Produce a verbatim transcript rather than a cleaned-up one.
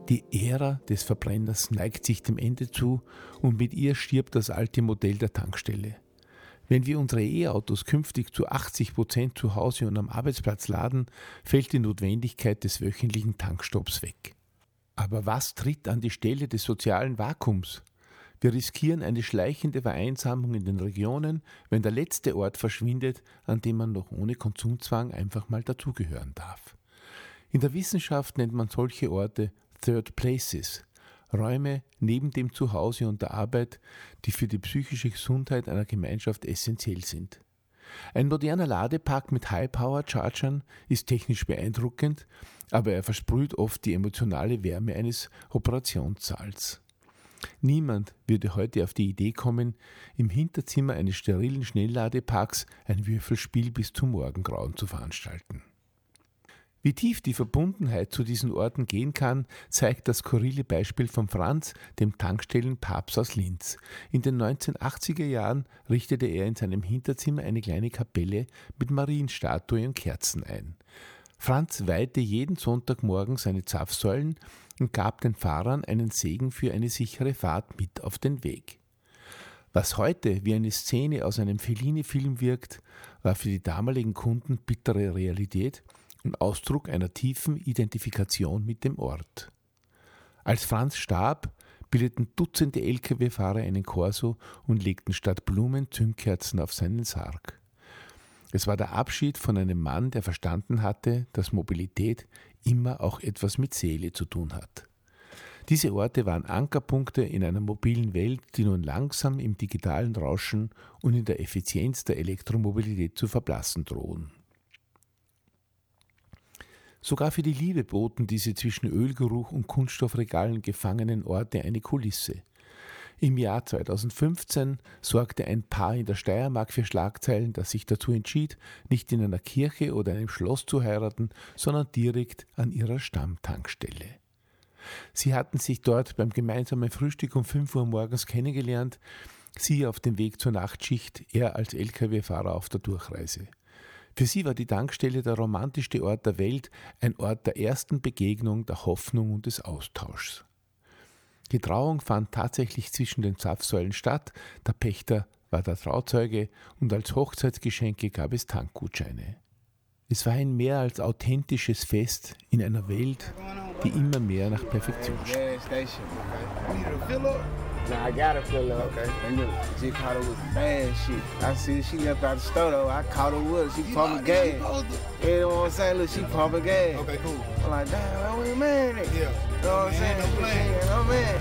Die Ära des Verbrenners neigt sich dem Ende zu und mit ihr stirbt das alte Modell der Tankstelle. Wenn wir unsere E-Autos künftig zu achtzig Prozent zu Hause und am Arbeitsplatz laden, fällt die Notwendigkeit des wöchentlichen Tankstopps weg. Aber was tritt an die Stelle des sozialen Vakuums? Wir riskieren eine schleichende Vereinsamung in den Regionen, wenn der letzte Ort verschwindet, an dem man noch ohne Konsumzwang einfach mal dazugehören darf. In der Wissenschaft nennt man solche Orte Third Places, Räume neben dem Zuhause und der Arbeit, die für die psychische Gesundheit einer Gemeinschaft essentiell sind. Ein moderner Ladepark mit High-Power-Chargern ist technisch beeindruckend, aber er versprüht oft die emotionale Wärme eines Operationssaals. Niemand würde heute auf die Idee kommen, im Hinterzimmer eines sterilen Schnellladeparks ein Würfelspiel bis zum Morgengrauen zu veranstalten. Wie tief die Verbundenheit zu diesen Orten gehen kann, zeigt das skurrile Beispiel von Franz, dem Tankstellenpapst aus Linz. In den neunzehnhundertachtziger Jahren richtete er in seinem Hinterzimmer eine kleine Kapelle mit Marienstatue und Kerzen ein. Franz weihte jeden Sonntagmorgen seine Zapfsäulen und gab den Fahrern einen Segen für eine sichere Fahrt mit auf den Weg. Was heute wie eine Szene aus einem Fellini-Film wirkt, war für die damaligen Kunden bittere Realität und Ausdruck einer tiefen Identifikation mit dem Ort. Als Franz starb, bildeten Dutzende L K W-Fahrer einen Korso und legten statt Blumen Zündkerzen auf seinen Sarg. Es war der Abschied von einem Mann, der verstanden hatte, dass Mobilität immer auch etwas mit Seele zu tun hat. Diese Orte waren Ankerpunkte in einer mobilen Welt, die nun langsam im digitalen Rauschen und in der Effizienz der Elektromobilität zu verblassen drohen. Sogar für die Liebe boten diese zwischen Ölgeruch und Kunststoffregalen gefangenen Orte eine Kulisse. Im Jahr zweitausendfünfzehn sorgte ein Paar in der Steiermark für Schlagzeilen, das sich dazu entschied, nicht in einer Kirche oder einem Schloss zu heiraten, sondern direkt an ihrer Stammtankstelle. Sie hatten sich dort beim gemeinsamen Frühstück um fünf Uhr morgens kennengelernt, sie auf dem Weg zur Nachtschicht, er als L K W-Fahrer auf der Durchreise. Für sie war die Tankstelle der romantischste Ort der Welt, ein Ort der ersten Begegnung, der Hoffnung und des Austauschs. Die Trauung fand tatsächlich zwischen den Zapfsäulen statt, der Pächter war der Trauzeuge und als Hochzeitsgeschenke gab es Tankgutscheine. Es war ein mehr als authentisches Fest in einer Welt, die immer mehr nach Perfektion strebt. Nah, I gotta fill up. Okay. And look, she caught her with bad shit. I see she left out the store though. I caught her with her. She pumping gas. You know what I'm saying? Look, she pumping gas. Okay, cool. I'm like, damn, I ain't mad at it. Yeah. You know what I'm saying? No man.